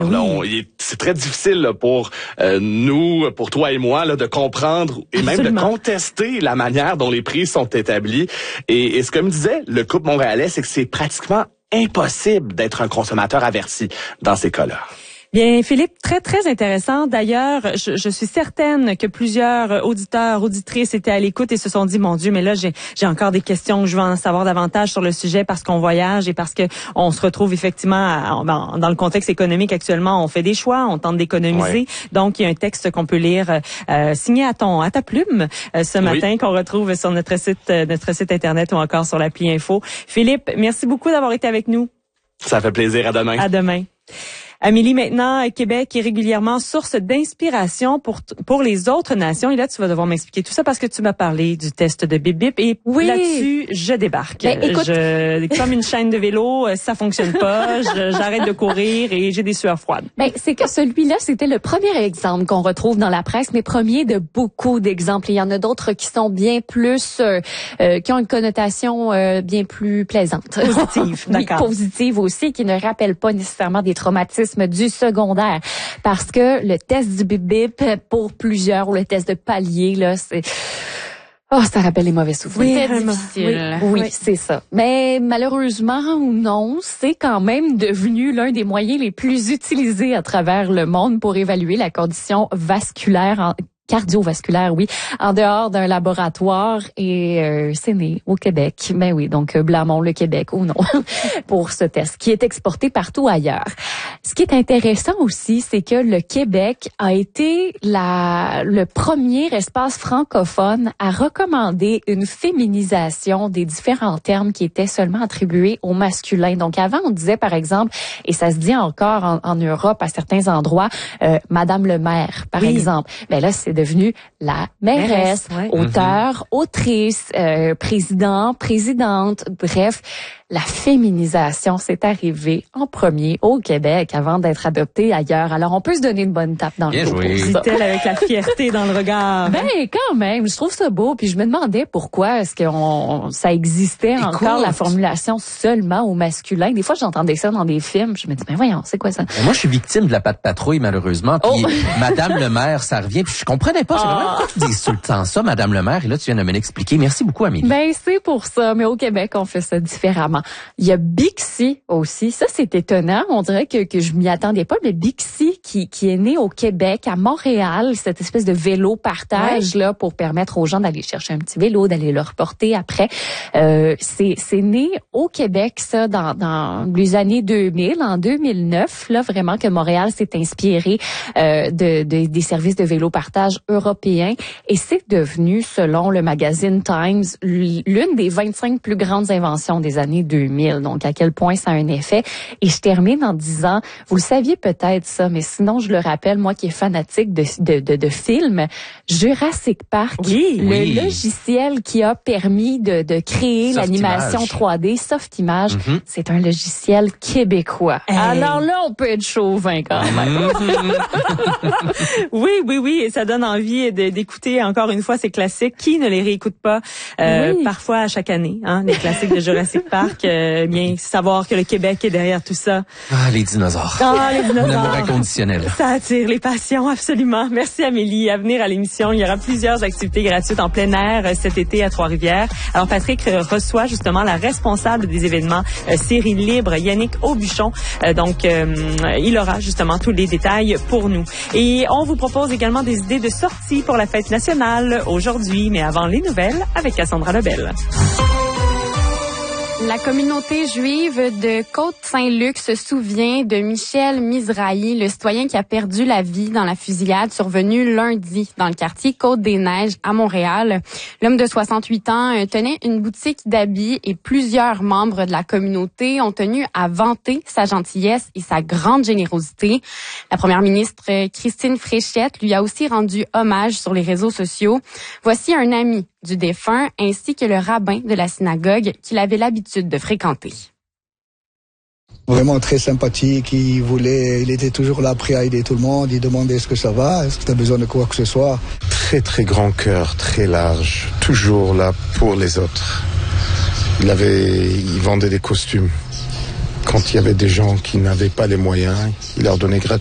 Oui. C'est très difficile là, pour nous, pour toi et moi, là, de comprendre et même de contester la manière dont les prix sont établis. Et ce que me disait le couple montréalais, c'est que c'est pratiquement impossible d'être un consommateur averti dans ces cas-là. Bien, Philippe, très, très intéressant. D'ailleurs, je suis certaine que plusieurs auditeurs, auditrices étaient à l'écoute et se sont dit, mon Dieu, mais là, j'ai encore des questions, je veux en savoir davantage sur le sujet parce qu'on voyage et parce que on se retrouve effectivement dans le contexte économique actuellement. On fait des choix, on tente d'économiser. Ouais. Donc, il y a un texte qu'on peut lire signé à ta plume ce matin qu'on retrouve sur notre site Internet ou encore sur l'appli Info. Philippe, merci beaucoup d'avoir été avec nous. Ça fait plaisir. À demain. À demain. Amélie, maintenant, Québec est régulièrement source d'inspiration pour les autres nations. Et là, tu vas devoir m'expliquer tout ça parce que tu m'as parlé du test de Bip Bip. Et là-dessus, je débarque. Ben, écoute... Comme une chaîne de vélo, ça fonctionne pas. J'arrête de courir et j'ai des sueurs froides. Ben, c'est que celui-là, c'était le premier exemple qu'on retrouve dans la presse, mais premier de beaucoup d'exemples. Il y en a d'autres qui sont bien plus, qui ont une connotation bien plus plaisante. Positive, d'accord. Oui, positive aussi, qui ne rappellent pas nécessairement des traumatismes du secondaire, parce que le test du Bip Bip pour plusieurs ou le test de palier là, c'est ça rappelle les mauvais souvenirs. Oui, difficile. Oui, c'est ça. Mais malheureusement ou non, c'est quand même devenu l'un des moyens les plus utilisés à travers le monde pour évaluer la condition cardiovasculaire, oui, en dehors d'un laboratoire et c'est né au Québec. Ben oui, donc blâmons le Québec ou non pour ce test qui est exporté partout ailleurs. Ce qui est intéressant aussi, c'est que le Québec a été le premier espace francophone à recommander une féminisation des différents termes qui étaient seulement attribués au masculin. Donc avant, on disait par exemple, et ça se dit encore en Europe à certains endroits, Madame le maire, par exemple. Ben là, c'est devenu la mairesse, auteur, autrice, président, présidente, bref. La féminisation, c'est arrivé en premier au Québec avant d'être adopté ailleurs. Alors, on peut se donner une bonne tape dans le dos pour ça. Dit-elle avec la fierté dans le regard. Ben, quand même, je trouve ça beau. Puis je me demandais pourquoi est-ce que ça existait encore la formulation seulement au masculin. Des fois, j'entendais ça dans des films. Je me dis, ben voyons, c'est quoi ça? Moi, je suis victime de la patte patrouille, malheureusement. Puis Madame le maire, ça revient. Puis je comprenais pas. Pourquoi tu dis tout le temps ça, Madame le maire? Et là, tu viens de me l'expliquer. Merci beaucoup, Amélie. Ben, c'est pour ça. Mais au Québec, on fait ça différemment. Il y a Bixi aussi. Ça, c'est étonnant. On dirait que je m'y attendais pas. Mais Bixi qui est né au Québec, à Montréal, cette espèce de vélo partage là pour permettre aux gens d'aller chercher un petit vélo, d'aller le reporter après. C'est né au Québec, ça, dans les années 2000, en 2009, là, vraiment que Montréal s'est inspiré des services de vélo partage européens. Et c'est devenu, selon le magazine Times, l'une des 25 plus grandes inventions des années 2000. Donc, à quel point ça a un effet. Et je termine en disant, vous le saviez peut-être ça, mais sinon, je le rappelle, moi qui est fanatique de films, Jurassic Park, le logiciel qui a permis de créer l'animation 3D, Softimage, c'est un logiciel québécois. Hey. Alors là, on peut être chauvin quand même. Oui, et ça donne envie d'écouter encore une fois ces classiques. Qui ne les réécoute pas parfois à chaque année, hein, les classiques de Jurassic Park. Bien savoir que le Québec est derrière tout ça. Les dinosaures. Les dinosaures. L'amour inconditionnel. Ça attire les passions, absolument. Merci Amélie. À venir à l'émission, il y aura plusieurs activités gratuites en plein air cet été à Trois-Rivières. Alors Patrick reçoit justement la responsable des événements Série Libre, Yannick Aubuchon. Donc il aura justement tous les détails pour nous. Et on vous propose également des idées de sortie pour la fête nationale aujourd'hui, mais avant les nouvelles avec Cassandra Lebel. La communauté juive de Côte-Saint-Luc se souvient de Michel Mizrahi, le citoyen qui a perdu la vie dans la fusillade survenue lundi dans le quartier Côte-des-Neiges à Montréal. L'homme de 68 ans tenait une boutique d'habits et plusieurs membres de la communauté ont tenu à vanter sa gentillesse et sa grande générosité. La première ministre Christine Fréchette lui a aussi rendu hommage sur les réseaux sociaux. Voici un ami du défunt ainsi que le rabbin de la synagogue qu'il avait l'habitude de fréquenter. Vraiment très sympathique, il était toujours là prêt à aider tout le monde, il demandait est-ce que ça va, est-ce que tu as besoin de quoi que ce soit. Très très grand cœur, très large, toujours là pour les autres. Il vendait des costumes. Quand il y avait des gens qui n'avaient pas les moyens, il leur donnait gratuitement